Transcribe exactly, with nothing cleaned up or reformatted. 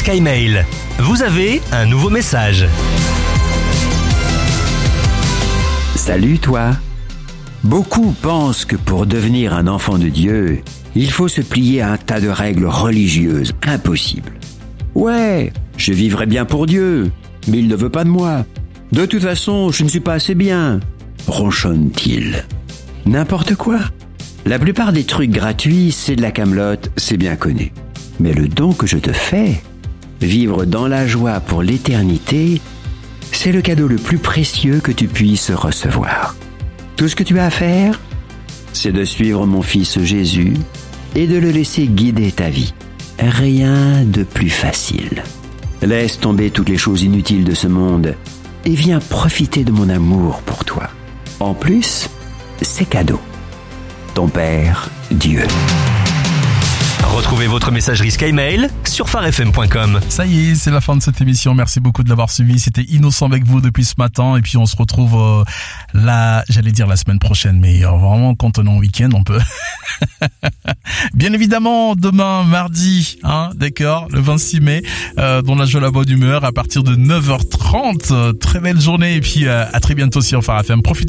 SkyMail. Vous avez un nouveau message. Salut toi. Beaucoup pensent que pour devenir un enfant de Dieu, il faut se plier à un tas de règles religieuses impossibles. Ouais, je vivrai bien pour Dieu, mais il ne veut pas de moi. De toute façon, je ne suis pas assez bien, ronchonne-t-il. N'importe quoi. La plupart des trucs gratuits, c'est de la camelote, c'est bien connu. Mais le don que je te fais, vivre dans la joie pour l'éternité, c'est le cadeau le plus précieux que tu puisses recevoir. Tout ce que tu as à faire, c'est de suivre mon fils Jésus et de le laisser guider ta vie. Rien de plus facile. Laisse tomber toutes les choses inutiles de ce monde et viens profiter de mon amour pour toi. En plus, c'est cadeau. Ton Père, Dieu. Retrouvez votre messagerie SkyMail sur phare f m point com. Ça y est, c'est la fin de cette émission. Merci beaucoup de l'avoir suivi. C'était Innocent avec vous depuis ce matin. Et puis on se retrouve euh, là, j'allais dire la semaine prochaine, mais euh, vraiment quand on est en week-end, on peut. Bien évidemment, demain, mardi, hein, d'accord, le vingt-six mai, euh, dans la joie, la bonne humeur, à partir de neuf heures trente. Très belle journée et puis euh, à très bientôt sur Phare F M. Profitez